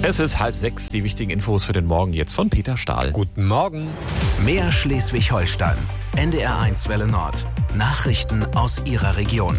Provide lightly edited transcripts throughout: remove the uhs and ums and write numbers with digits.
Es ist 5:30, die wichtigen Infos für den Morgen jetzt von Peter Stahl. Guten Morgen. Mehr Schleswig-Holstein. NDR1 Welle Nord. Nachrichten aus Ihrer Region.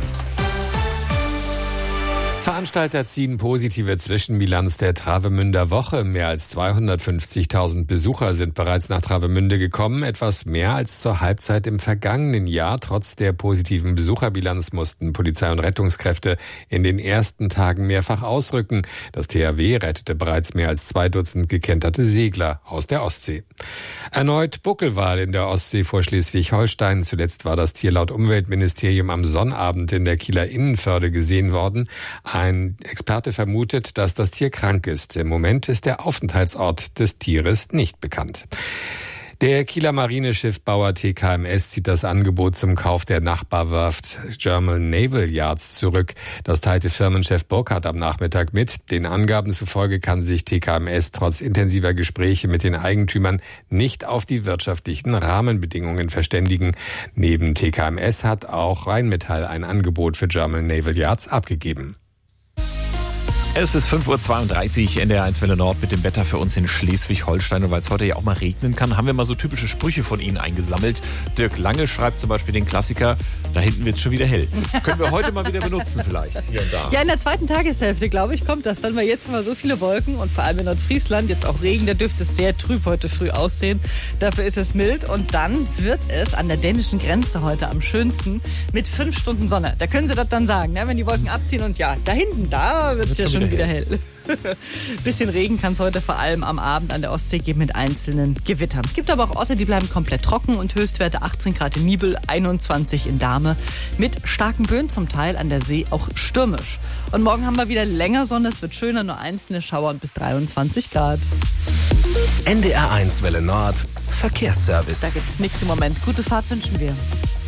Veranstalter ziehen positive Zwischenbilanz der Travemünder Woche. Mehr als 250.000 Besucher sind bereits nach Travemünde gekommen. Etwas mehr als zur Halbzeit im vergangenen Jahr. Trotz der positiven Besucherbilanz mussten Polizei und Rettungskräfte in den ersten Tagen mehrfach ausrücken. Das THW rettete bereits mehr als 2 Dutzend gekenterte Segler aus der Ostsee. Erneut Buckelwal in der Ostsee vor Schleswig-Holstein. Zuletzt war das Tier laut Umweltministerium am Sonnabend in der Kieler Innenförde gesehen worden. Ein Experte vermutet, dass das Tier krank ist. Im Moment ist der Aufenthaltsort des Tieres nicht bekannt. Der Kieler Marineschiffbauer TKMS zieht das Angebot zum Kauf der Nachbarwerft German Naval Yards zurück. Das teilte Firmenchef Burkhardt am Nachmittag mit. Den Angaben zufolge kann sich TKMS trotz intensiver Gespräche mit den Eigentümern nicht auf die wirtschaftlichen Rahmenbedingungen verständigen. Neben TKMS hat auch Rheinmetall ein Angebot für German Naval Yards abgegeben. Es ist 5:32 Uhr, NDR1 Welle Nord mit dem Wetter für uns in Schleswig-Holstein. Und weil es heute ja auch mal regnen kann, haben wir mal so typische Sprüche von Ihnen eingesammelt. Dirk Lange schreibt zum Beispiel den Klassiker, da hinten wird es schon wieder hell. Können wir heute mal wieder benutzen vielleicht, hier und da. Ja, in der zweiten Tageshälfte, glaube ich, kommt das dann, weil jetzt haben wir so viele Wolken und vor allem in Nordfriesland jetzt auch Regen, da dürfte es sehr trüb heute früh aussehen. Dafür ist es mild und dann wird es an der dänischen Grenze heute am schönsten mit 5 Stunden Sonne. Da können Sie das dann sagen, ne? Wenn die Wolken abziehen und ja, da hinten, da wird es ja schon wieder hell. Bisschen Regen kann es heute vor allem am Abend an der Ostsee geben mit einzelnen Gewittern. Es gibt aber auch Orte, die bleiben komplett trocken und Höchstwerte 18 Grad in Nibel, 21 in Dahme. Mit starken Böen zum Teil an der See auch stürmisch. Und morgen haben wir wieder länger Sonne, es wird schöner, nur einzelne Schauer und bis 23 Grad. NDR1 Welle Nord. Verkehrsservice. Da gibt's nichts im Moment. Gute Fahrt wünschen wir.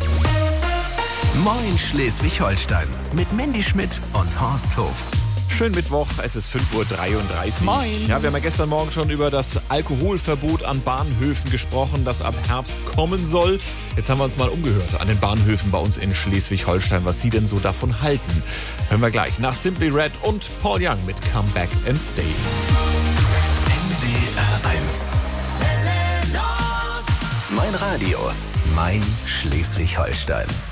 Moin Schleswig-Holstein. Mit Mandy Schmidt und Horst Hof. Schönen Mittwoch, es ist 5:33 Uhr. Moin. Ja, wir haben ja gestern Morgen schon über das Alkoholverbot an Bahnhöfen gesprochen, das ab Herbst kommen soll. Jetzt haben wir uns mal umgehört an den Bahnhöfen bei uns in Schleswig-Holstein, was Sie denn so davon halten. Hören wir gleich nach Simply Red und Paul Young mit Come Back and Stay. NDR1. Mein Radio, mein Schleswig-Holstein.